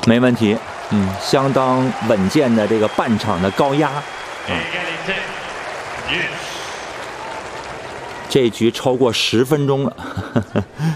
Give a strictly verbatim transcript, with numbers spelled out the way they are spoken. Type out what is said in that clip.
没问题，嗯，相当稳健的这个半场的高压。嗯、这局超过十分钟了。呵呵